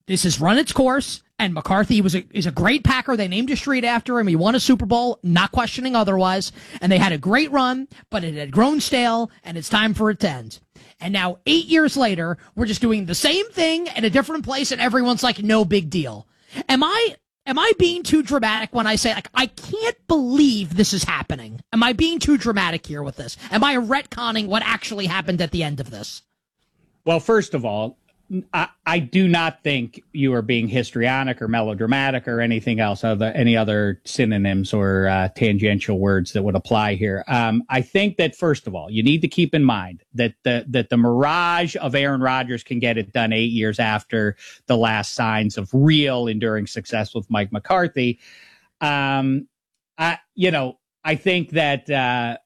this has run its course, and McCarthy is a great Packer. They named a street after him. He won a Super Bowl, not questioning otherwise. And they had a great run, but it had grown stale, and it's time for it to end. And now, 8 years later, we're just doing the same thing at a different place, and everyone's like, no big deal. Am I being too dramatic when I say, like, I can't believe this is happening? Am I being too dramatic here with this? Am I retconning what actually happened at the end of this? Well, first of all, I do not think you are being histrionic or melodramatic or anything else, any other synonyms or tangential words that would apply here. I think that, first of all, you need to keep in mind that the mirage of Aaron Rodgers can get it done 8 years after the last signs of real enduring success with Mike McCarthy. I think that,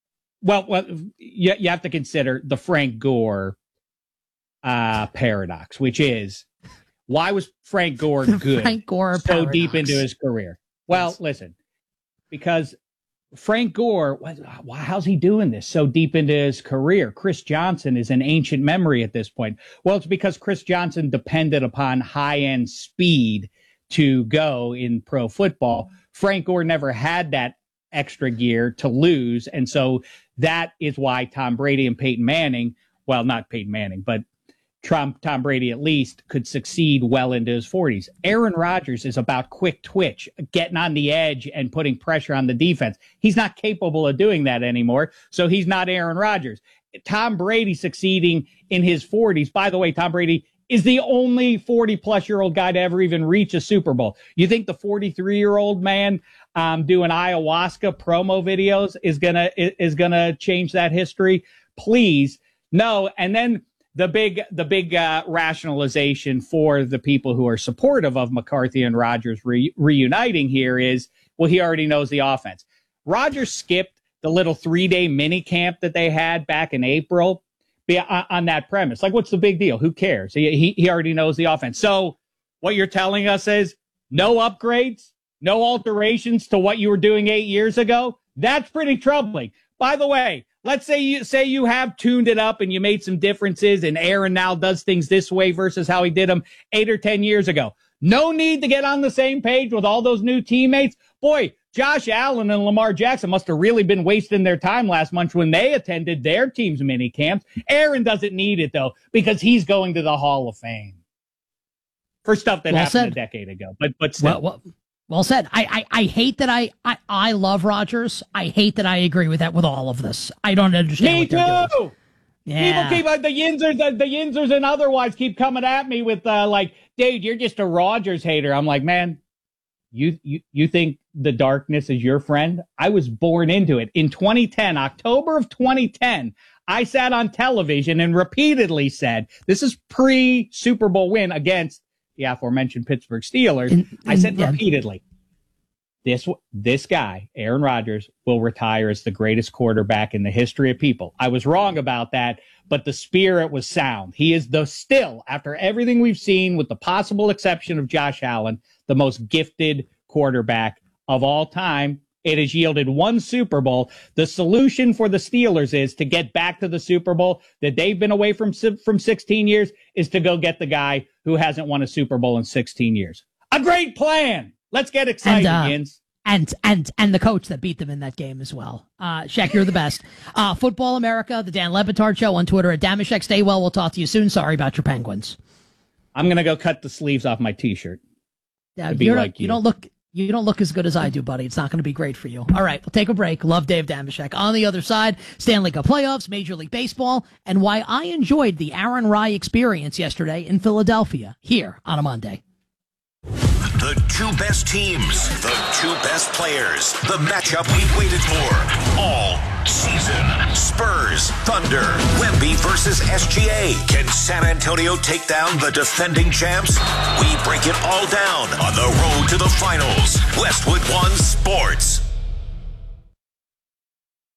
you have to consider the Frank Gore paradox, which is, why was Frank Gore good Frank Gore so paradox. deep into his career? Well, listen, because Frank Gore, how's he doing this so deep into his career? Chris Johnson is an ancient memory at this point. Well, it's because Chris Johnson depended upon high-end speed to go in pro football. Frank Gore never had that extra gear to lose, and so that is why Tom Brady and Peyton Manning, well, not Peyton Manning, but Tom Brady at least, could succeed well into his 40s. Aaron Rodgers is about quick twitch, getting on the edge and putting pressure on the defense. He's not capable of doing that anymore, so he's not Aaron Rodgers. Tom Brady succeeding in his 40s. By the way, Tom Brady is the only 40-plus-year-old guy to ever even reach a Super Bowl. You think the 43-year-old man doing ayahuasca promo videos is gonna change that history? Please, no. And then the big rationalization for the people who are supportive of McCarthy and Rodgers reuniting here is, well, he already knows the offense. Rodgers skipped the little 3-day mini camp that they had back in April on that premise. Like, what's the big deal? Who cares? He already knows the offense. So what you're telling us is no upgrades, no alterations to what you were doing 8 years ago? That's pretty troubling. By the way, let's say you have tuned it up and you made some differences and Aaron now does things this way versus how he did them 8 or 10 years ago. No need to get on the same page with all those new teammates. Boy, Josh Allen and Lamar Jackson must have really been wasting their time last month when they attended their team's mini camps. Aaron doesn't need it, though, because he's going to the Hall of Fame for stuff that happened a decade ago. But still. Well said. I hate that I love Rodgers. I hate that I agree with that with all of this. I don't understand. Me what they're too. Doing. Yeah. People keep the Yinzers and otherwise keep coming at me with like, dude, you're just a Rodgers hater. I'm like, man, you think the darkness is your friend? I was born into it. In 2010, October of 2010, I sat on television and repeatedly said, this is pre-Super Bowl win against the aforementioned Pittsburgh Steelers. I said repeatedly, this guy, Aaron Rodgers, will retire as the greatest quarterback in the history of people. I was wrong about that, but the spirit was sound. He is still, after everything we've seen, with the possible exception of Josh Allen, the most gifted quarterback of all time. It has yielded one Super Bowl. The solution for the Steelers is to get back to the Super Bowl that they've been away from 16 years is to go get the guy who hasn't won a Super Bowl in 16 years. A great plan. Let's get excited, Jens. And the coach that beat them in that game as well. Shaq, you're the best. Football America, the Dan Le Batard Show on Twitter at Damashek. Stay well. We'll talk to you soon. Sorry about your Penguins. I'm going to go cut the sleeves off my T-shirt. Yeah, you don't look as good as I do, buddy. It's not going to be great for you. All right, we'll take a break. Love Dave Damashek. On the other side, Stanley Cup playoffs, Major League Baseball, and why I enjoyed the Aaron Rye experience yesterday in Philadelphia here on a Monday. The two best teams, the two best players, the matchup we've waited for all season. Spurs, Thunder, Wemby versus SGA. Can San Antonio take down the defending champs? We break it all down on the road to the finals. Westwood One Sports.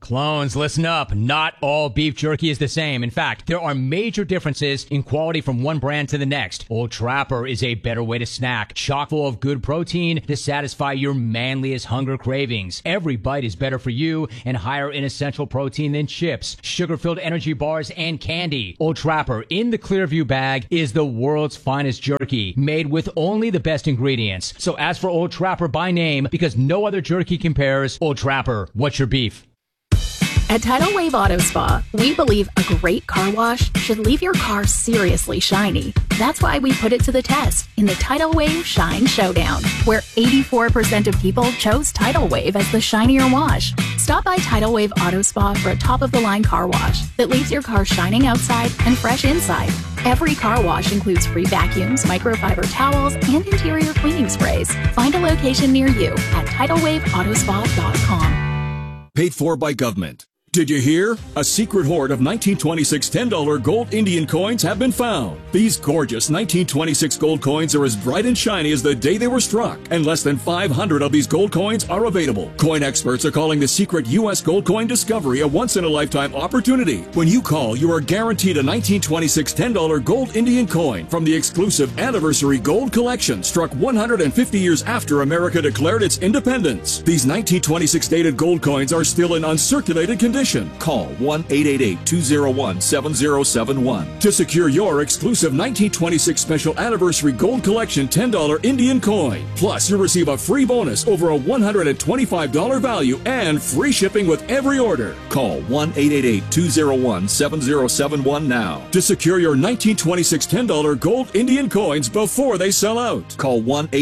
Clones, listen up. Not all beef jerky is the same. In fact, there are major differences in quality from one brand to the next. Old Trapper is a better way to snack, chock full of good protein to satisfy your manliest hunger cravings. Every bite is better for you and higher in essential protein than chips, sugar-filled energy bars, and candy. Old Trapper in the Clearview bag is the world's finest jerky, made with only the best ingredients. So ask for Old Trapper by name because no other jerky compares. Old Trapper, what's your beef? At Tidal Wave Auto Spa, we believe a great car wash should leave your car seriously shiny. That's why we put it to the test in the Tidal Wave Shine Showdown, where 84% of people chose Tidal Wave as the shinier wash. Stop by Tidal Wave Auto Spa for a top-of-the-line car wash that leaves your car shining outside and fresh inside. Every car wash includes free vacuums, microfiber towels, and interior cleaning sprays. Find a location near you at TidalWaveAutoSpa.com. Paid for by government. Did you hear? A secret hoard of 1926 $10 gold Indian coins have been found. These gorgeous 1926 gold coins are as bright and shiny as the day they were struck, and less than 500 of these gold coins are available. Coin experts are calling the secret U.S. gold coin discovery a once-in-a-lifetime opportunity. When you call, you are guaranteed a 1926 $10 gold Indian coin from the exclusive Anniversary Gold Collection, struck 150 years after America declared its independence. These 1926 dated gold coins are still in uncirculated condition. Call 1-888-201-7071 to secure your exclusive 1926 Special Anniversary Gold Collection $10 Indian coin. Plus, you'll receive a free bonus over a $125 value and free shipping with every order. Call 1-888-201-7071 now to secure your 1926 $10 gold Indian coins before they sell out. Call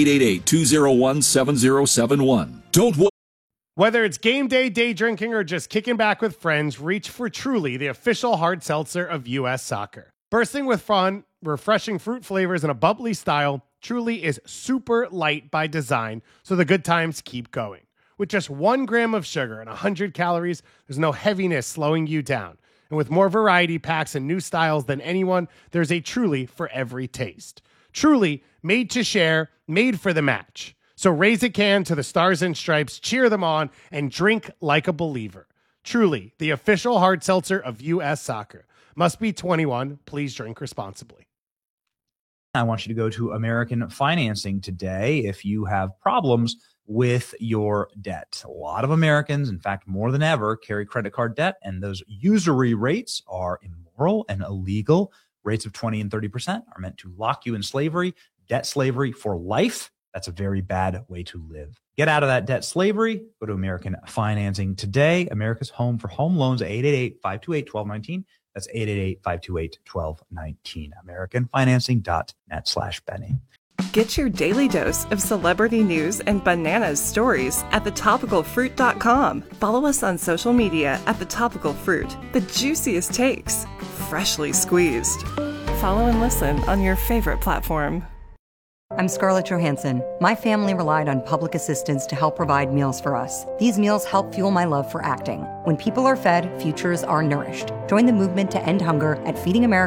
1-888-201-7071. Don't wait. Whether it's game day, day drinking, or just kicking back with friends, reach for Truly, the official hard seltzer of U.S. Soccer. Bursting with fun, refreshing fruit flavors, and a bubbly style, Truly is super light by design, so the good times keep going. With just 1 gram of sugar and 100 calories, there's no heaviness slowing you down. And with more variety packs and new styles than anyone, there's a Truly for every taste. Truly, made to share, made for the match. So raise a can to the Stars and Stripes, cheer them on, and drink like a believer. Truly, the official hard seltzer of U.S. Soccer. Must be 21. Please drink responsibly. I want you to go to American Financing today if you have problems with your debt. A lot of Americans, in fact, more than ever, carry credit card debt, and those usury rates are immoral and illegal. Rates of 20 and 30% are meant to lock you in slavery, debt slavery for life. That's a very bad way to live. Get out of that debt slavery. Go to American Financing today. America's home for home loans, 888-528-1219. That's 888-528-1219. AmericanFinancing.net/Benny. Get your daily dose of celebrity news and bananas stories at thetopicalfruit.com. Follow us on social media at The Topical Fruit. The juiciest takes, freshly squeezed. Follow and listen on your favorite platform. I'm Scarlett Johansson. My family relied on public assistance to help provide meals for us. These meals help fuel my love for acting. When people are fed, futures are nourished. Join the movement to end hunger at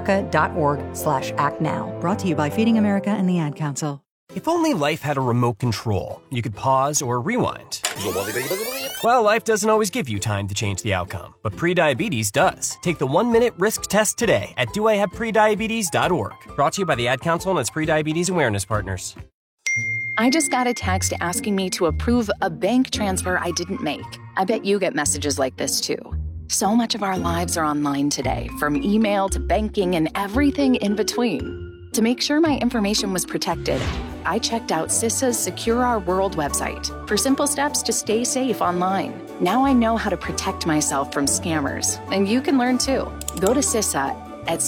feedingamerica.org/actnow. Brought to you by Feeding America and the Ad Council. If only life had a remote control, you could pause or rewind. Well, life doesn't always give you time to change the outcome, but prediabetes does. Take the 1-minute risk test today at doihaveprediabetes.org. Brought to you by the Ad Council and its prediabetes awareness partners. I just got a text asking me to approve a bank transfer I didn't make. I bet you get messages like this too. So much of our lives are online today, from email to banking and everything in between. To make sure my information was protected, I checked out CISA's Secure Our World website for simple steps to stay safe online. Now I know how to protect myself from scammers, and you can learn too. Go to CISA at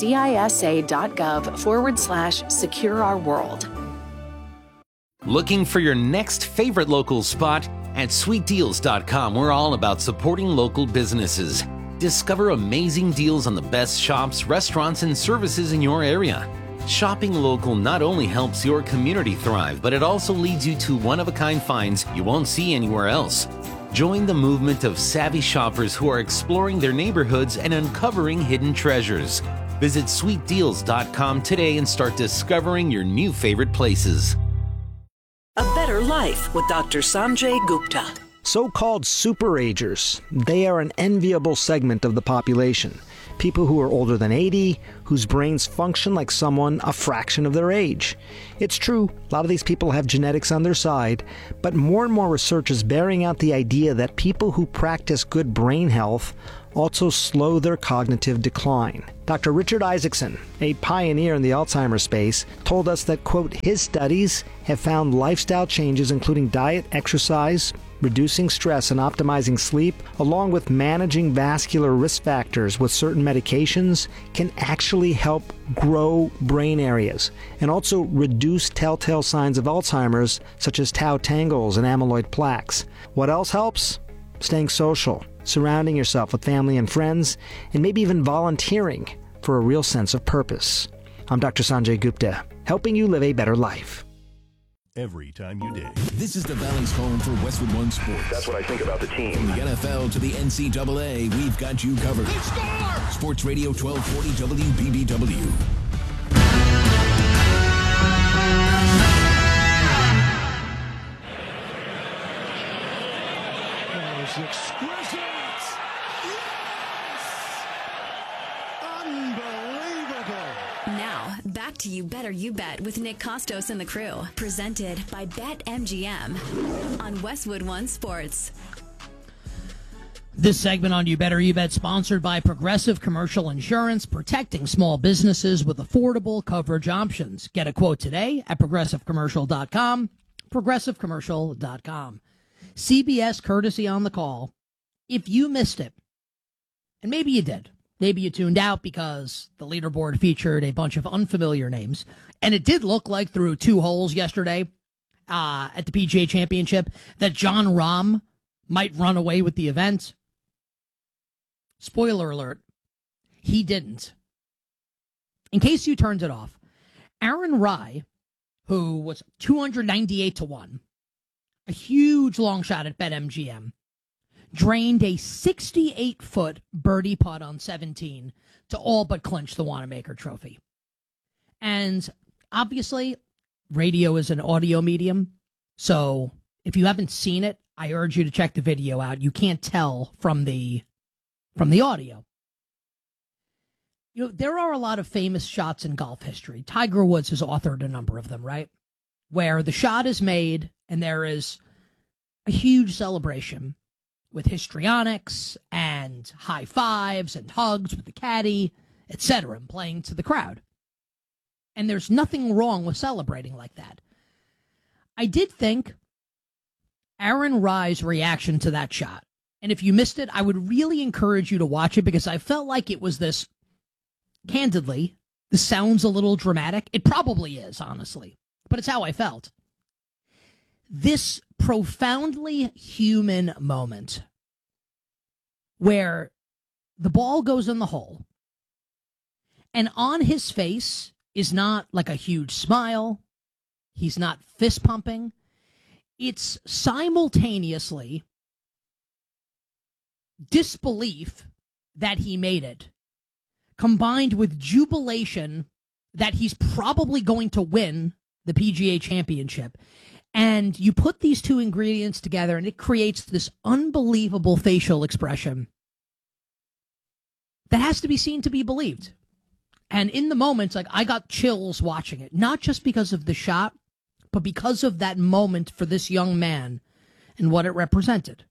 CISA.gov/Secure Our World. Looking for your next favorite local spot? At sweetdeals.com, we're all about supporting local businesses. Discover amazing deals on the best shops, restaurants, and services in your area. Shopping local not only helps your community thrive, but it also leads you to one-of-a-kind finds you won't see anywhere else. Join the movement of savvy shoppers who are exploring their neighborhoods and uncovering hidden treasures. Visit sweetdeals.com today and start discovering your new favorite places. A Better Life with Dr. Sanjay Gupta. So-called superagers, they are an enviable segment of the population. People who are older than 80, whose brains function like someone a fraction of their age. It's true, a lot of these people have genetics on their side, but more and more research is bearing out the idea that people who practice good brain health also slow their cognitive decline. Dr. Richard Isaacson, a pioneer in the Alzheimer's space, told us that, quote, his studies have found lifestyle changes including diet, exercise, reducing stress and optimizing sleep, along with managing vascular risk factors with certain medications, can actually help grow brain areas and also reduce telltale signs of Alzheimer's, such as tau tangles and amyloid plaques. What else helps? Staying social, surrounding yourself with family and friends, and maybe even volunteering for a real sense of purpose. I'm Dr. Sanjay Gupta, helping you live a better life. Every time you dig. This is the Valley's home for Westwood One Sports. That's what I think about the team. From the NFL to the NCAA, we've got you covered. Sports Radio 1240 WBBW. That was exquisite. Yes! Unbelievable. Now, back to You Better You Bet with Nick Costos and the crew. Presented by BetMGM on Westwood One Sports. This segment on You Better You Bet sponsored by Progressive Commercial Insurance, protecting small businesses with affordable coverage options. Get a quote today at progressivecommercial.com. Progressivecommercial.com. CBS courtesy on the call. If you missed it, and maybe you did, maybe you tuned out because the leaderboard featured a bunch of unfamiliar names, and it did look like through two holes yesterday at the PGA Championship that Jon Rahm might run away with the event. Spoiler alert, he didn't. In case you turned it off, Aaron Rai, who was 298-1, a huge long shot at BetMGM, drained a 68-foot birdie putt on 17 to all but clinch the Wanamaker Trophy. And obviously, radio is an audio medium, so if you haven't seen it, I urge you to check the video out. You can't tell from the audio. You know, there are a lot of famous shots in golf history. Tiger Woods has authored a number of them, right? Where the shot is made and there is a huge celebration with histrionics and high fives and hugs with the caddy, etc., and playing to the crowd. And there's nothing wrong with celebrating like that. I did think Aaron Rai's reaction to that shot, and if you missed it, I would really encourage you to watch it because I felt like it was this, candidly, this sounds a little dramatic. It probably is, honestly, but it's how I felt. This profoundly human moment where the ball goes in the hole and on his face is not like a huge smile. He's not fist pumping. It's simultaneously disbelief that he made it, combined with jubilation that he's probably going to win the PGA Championship. And you put these two ingredients together, and it creates this unbelievable facial expression that has to be seen to be believed. And in the moment, like, I got chills watching it, not just because of the shot, but because of that moment for this young man and what it represented.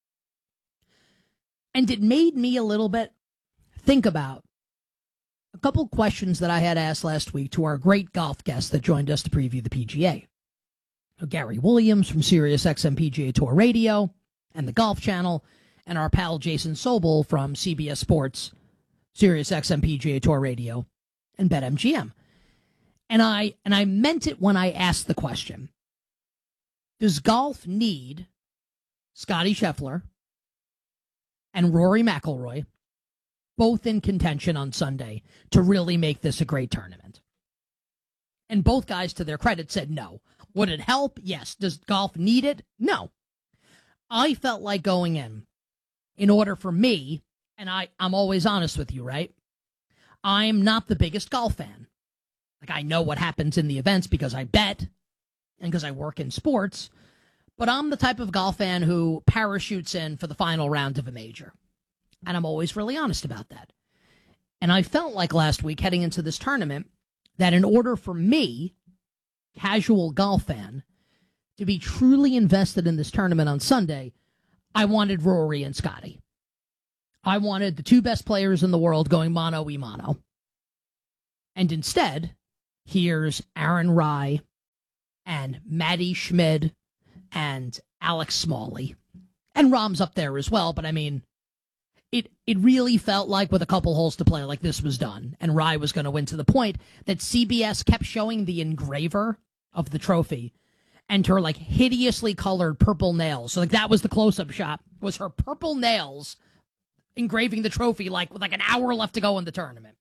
And it made me a little bit think about a couple questions that I had asked last week to our great golf guest that joined us to preview the PGA. Gary Williams from SiriusXM PGA Tour Radio and the Golf Channel, and our pal Jason Sobel from CBS Sports, SiriusXM PGA Tour Radio, and BetMGM. And I meant it when I asked the question. Does golf need Scottie Scheffler and Rory McIlroy, both in contention on Sunday, to really make this a great tournament? And both guys, to their credit, said no. Would it help? Yes. Does golf need it? No. I felt like going in order for me, and I'm always honest with you, right? I'm not the biggest golf fan. Like, I know what happens in the events because I bet and because I work in sports, but I'm the type of golf fan who parachutes in for the final round of a major. And I'm always really honest about that. And I felt like last week heading into this tournament that in order for me, casual golf fan, to be truly invested in this tournament on Sunday, I wanted Rory and Scotty. I wanted the two best players in the world going mano-a-mano. And instead, here's Aaron Rai and Matty Schmid and Alex Smalley. And Rahm's up there as well, but I mean, it really felt like with a couple holes to play, like this was done. And Rai was going to win to the point that CBS kept showing the engraver of the trophy and her like hideously colored purple nails. So like that was the close-up shot, was her purple nails engraving the trophy like with like an hour left to go in the tournament.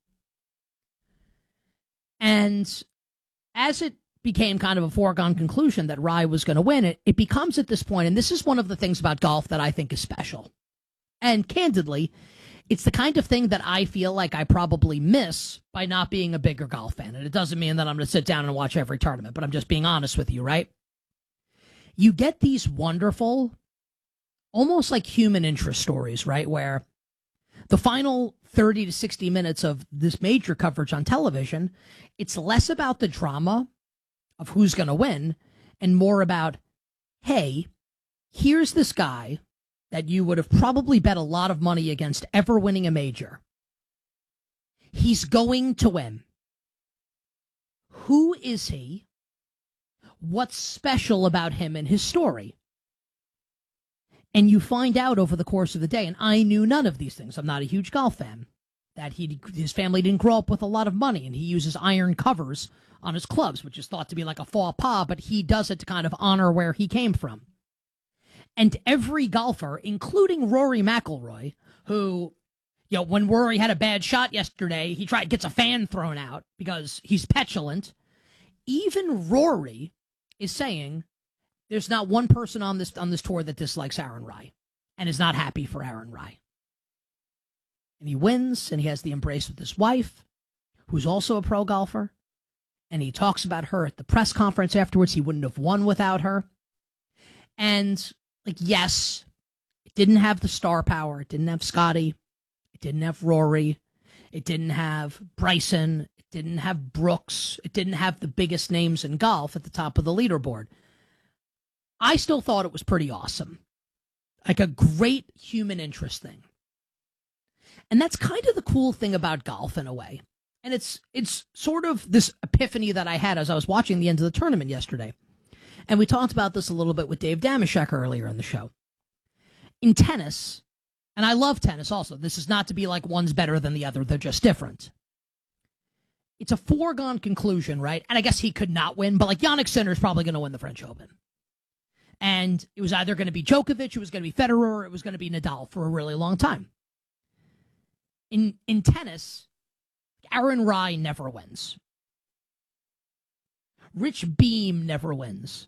And as it became kind of a foregone conclusion that Rai was going to win it, it becomes at this point, and this is one of the things about golf that I think is special. And candidly, it's the kind of thing that I feel like I probably miss by not being a bigger golf fan. And it doesn't mean that I'm going to sit down and watch every tournament, but I'm just being honest with you, right? You get these wonderful, almost like human interest stories, right? Where the final 30 to 60 minutes of this major coverage on television, it's less about the drama of who's going to win and more about, hey, here's this guy that you would have probably bet a lot of money against ever winning a major. He's going to win. Who is he? What's special about him and his story? And you find out over the course of the day, and I knew none of these things. I'm not a huge golf fan. That his family didn't grow up with a lot of money, and he uses iron covers on his clubs, which is thought to be like a faux pas, but he does it to kind of honor where he came from. And every golfer, including Rory McIlroy, who, you know, when Rory had a bad shot yesterday, gets a fan thrown out because he's petulant. Even Rory is saying there's not one person on this tour that dislikes Aaron Rai and is not happy for Aaron Rai. And he wins, and he has the embrace with his wife, who's also a pro golfer. And he talks about her at the press conference afterwards. He wouldn't have won without her. And, like, yes, it didn't have the star power. It didn't have Scotty. It didn't have Rory. It didn't have Bryson. It didn't have Brooks. It didn't have the biggest names in golf at the top of the leaderboard. I still thought it was pretty awesome. Like a great human interest thing. And that's kind of the cool thing about golf in a way. And it's sort of this epiphany that I had as I was watching the end of the tournament yesterday. And we talked about this a little bit with Dave Damashek earlier in the show. In tennis, and I love tennis also, this is not to be like one's better than the other, they're just different. It's a foregone conclusion, right? And I guess he could not win, but like Jannik Sinner is probably going to win the French Open. And it was either going to be Djokovic, it was going to be Federer, or it was going to be Nadal for a really long time. In tennis, Aaron Rai never wins. Rich Beem never wins.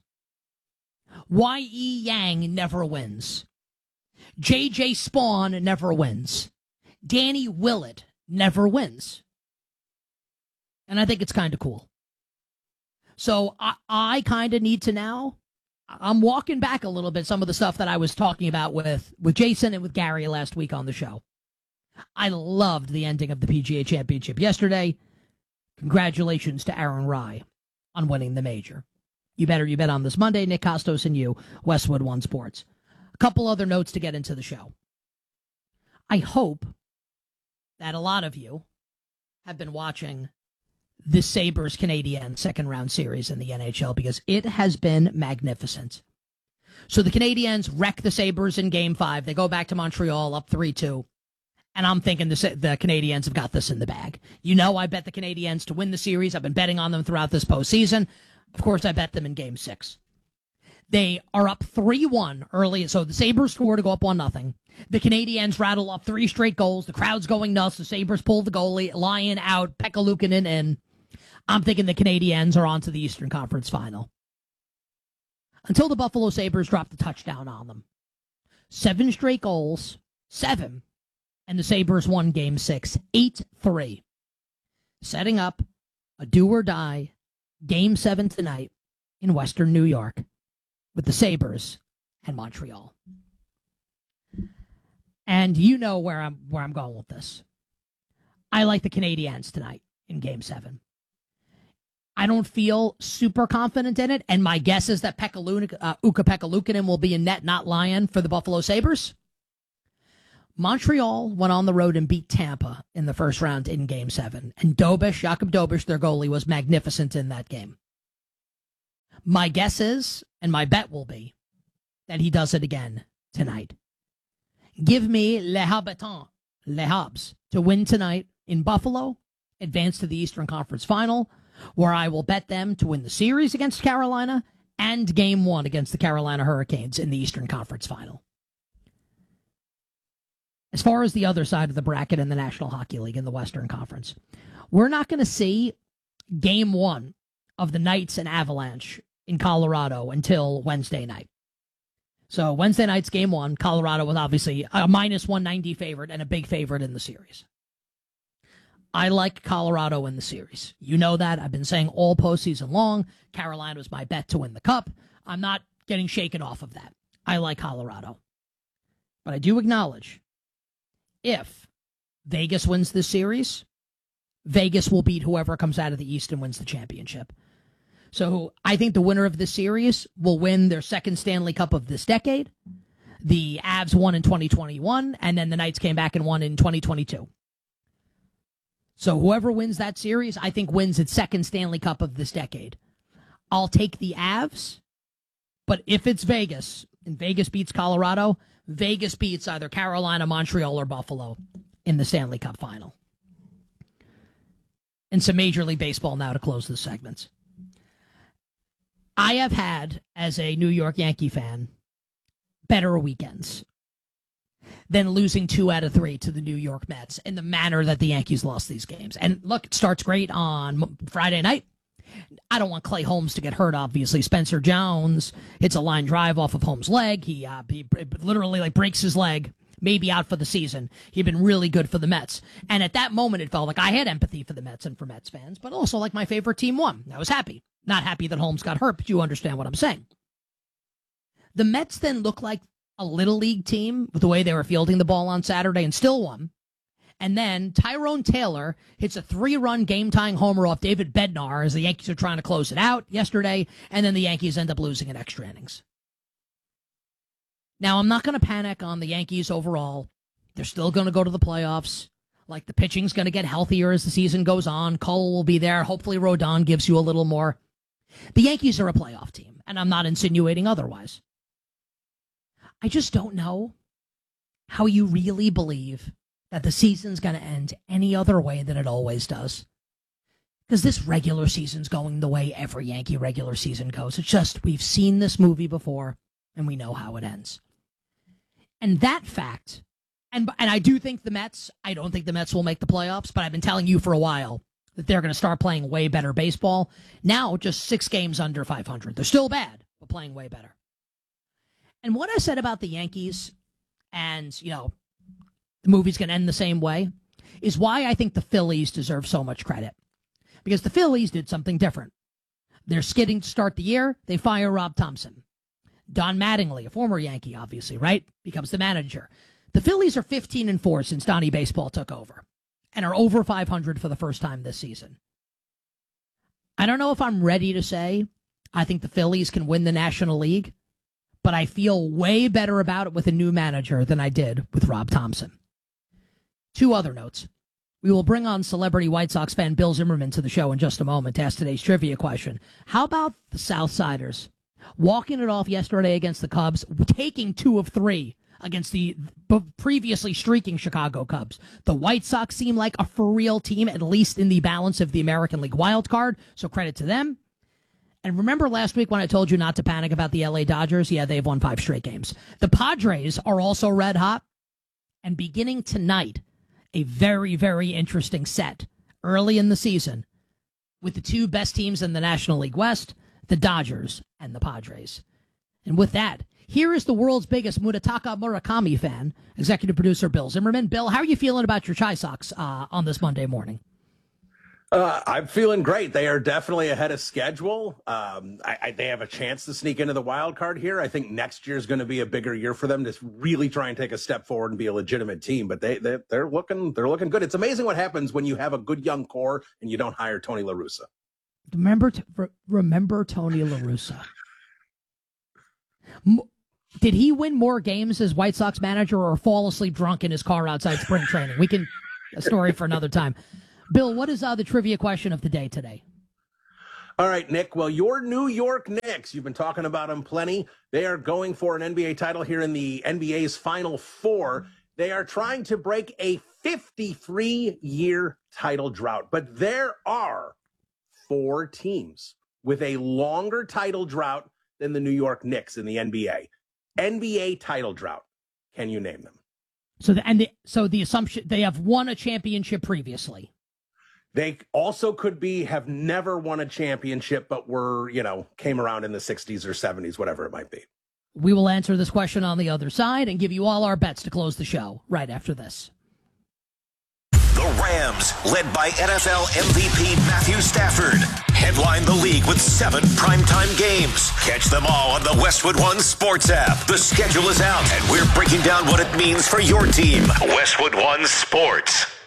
Y.E. Yang never wins. J.J. Spawn never wins. Danny Willett never wins. And I think it's kind of cool. So I kind of need to now, I'm walking back a little bit some of the stuff that I was talking about with Jason and with Gary last week on the show. I loved the ending of the PGA Championship yesterday. Congratulations to Aaron Rai on winning the major. You bet on this Monday. Nick Costos and you, Westwood One Sports. A couple other notes to get into the show. I hope that a lot of you have been watching the Sabres Canadiens second round series in the NHL because it has been magnificent. So the Canadiens wreck the Sabres in Game 5. They go back to Montreal up 3-2. And I'm thinking the Canadiens have got this in the bag. You know, I bet the Canadiens to win the series. I've been betting on them throughout this postseason. Of course, I bet them in Game 6. They are up 3-1 early. So the Sabres score to go up 1-0. The Canadiens rattle up 3 straight goals. The crowd's going nuts. The Sabres pull the goalie. Lyon out. Pekka Luukkonen in. I'm thinking the Canadiens are on to the Eastern Conference Final. Until the Buffalo Sabres drop the touchdown on them. 7 straight goals. 7. And the Sabres won Game 6, 8-3. Setting up a do-or-die Game 7 tonight in Western New York. with the Sabres and Montreal. And you know where I'm going with this. I like the Canadiens tonight in Game 7. I don't feel super confident in it, and my guess is that Ukko-Pekka Luukkonen will be in net, not Lyon, for the Buffalo Sabres. Montreal went on the road and beat Tampa in the first round in Game 7, and Jakob Dobeš, their goalie, was magnificent in that game. My guess is, and my bet will be, that he does it again tonight. Give me Les Habs, to win tonight in Buffalo, advance to the Eastern Conference Final, where I will bet them to win the series against Carolina and Game 1 against the Carolina Hurricanes in the Eastern Conference Final. As far as the other side of the bracket in the National Hockey League in the Western Conference, we're not going to see Game 1 of the Knights and Avalanche in Colorado until Wednesday night. So Wednesday night's Game 1, Colorado was obviously a minus 190 favorite and a big favorite in the series. I like Colorado in the series. You know that. I've been saying all postseason long, Carolina was my bet to win the Cup. I'm not getting shaken off of that. I like Colorado. But I do acknowledge, if Vegas wins this series, Vegas will beat whoever comes out of the East and wins the championship. So I think the winner of this series will win their second Stanley Cup of this decade. The Avs won in 2021, and then the Knights came back and won in 2022. So whoever wins that series, I think, wins its second Stanley Cup of this decade. I'll take the Avs, but if it's Vegas, and Vegas beats Colorado, Vegas beats either Carolina, Montreal, or Buffalo in the Stanley Cup final. And some Major League Baseball now to close the segments. I have had, as a New York Yankee fan, better weekends than losing 2 out of 3 to the New York Mets in the manner that the Yankees lost these games. And look, it starts great on Friday night. I don't want Clay Holmes to get hurt, obviously. Spencer Jones hits a line drive off of Holmes' leg. He literally breaks his leg, maybe out for the season. He'd been really good for the Mets. And at that moment, it felt like I had empathy for the Mets and for Mets fans, but also like my favorite team won. I was happy. Not happy that Holmes got hurt, but you understand what I'm saying. The Mets then look like a little league team with the way they were fielding the ball on Saturday and still won. And then Tyrone Taylor hits a 3-run game-tying homer off David Bednar as the Yankees are trying to close it out yesterday, and then the Yankees end up losing in extra innings. Now, I'm not going to panic on the Yankees overall. They're still going to go to the playoffs. Like, the pitching's going to get healthier as the season goes on. Cole will be there. Hopefully Rodon gives you a little more. The Yankees are a playoff team, and I'm not insinuating otherwise. I just don't know how you really believe that the season's going to end any other way than it always does. Because this regular season's going the way every Yankee regular season goes. It's just, we've seen this movie before, and we know how it ends. And that fact, and I do think I don't think the Mets will make the playoffs, but I've been telling you for a while that they're going to start playing way better baseball. Now, just 6 games under 500. They're still bad, but playing way better. And what I said about the Yankees, and, the movie's going to end the same way, is why I think the Phillies deserve so much credit. Because the Phillies did something different. They're skidding to start the year. They fire Rob Thompson. Don Mattingly, a former Yankee, obviously, right, becomes the manager. The Phillies are 15-4 since Donnie Baseball took over and are over 500 for the first time this season. I don't know if I'm ready to say I think the Phillies can win the National League, but I feel way better about it with a new manager than I did with Rob Thompson. 2 other notes. We will bring on celebrity White Sox fan Bill Zimmerman to the show in just a moment to ask today's trivia question. How about the Southsiders walking it off yesterday against the Cubs, taking 2 of 3 against the previously streaking Chicago Cubs? The White Sox seem like a for-real team, at least in the balance of the American League wild card, so credit to them. And remember last week when I told you not to panic about the LA Dodgers? Yeah, they've won 5 straight games. The Padres are also red hot. And beginning tonight, a very, very interesting set early in the season with the 2 best teams in the National League West, the Dodgers and the Padres. And with that, here is the world's biggest Munetaka Murakami fan, executive producer Bill Zimmerman. Bill, how are you feeling about your Chi Sox on this Monday morning? I'm feeling great. They are definitely ahead of schedule. They have a chance to sneak into the wild card here. I think next year is going to be a bigger year for them to really try and take a step forward and be a legitimate team. But they're looking good. It's amazing what happens when you have a good young core and you don't hire Tony La Russa. Remember Tony La Russa. Did he win more games as White Sox manager or fall asleep drunk in his car outside spring training? A story for another time. Bill, what is the trivia question of the day today? All right, Nick. Well, your New York Knicks, you've been talking about them plenty. They are going for an NBA title here in the NBA's Final Four. They are trying to break a 53-year title drought. But there are 4 teams with a longer title drought than the New York Knicks in the NBA. NBA title drought. Can you name them? So the assumption they have won a championship previously. They also could have never won a championship, but came around in the 60s or 70s, whatever it might be. We will answer this question on the other side and give you all our bets to close the show right after this. The Rams, led by NFL MVP Matthew Stafford, headline the league with 7 primetime games. Catch them all on the Westwood One Sports app. The schedule is out, and we're breaking down what it means for your team. Westwood One Sports.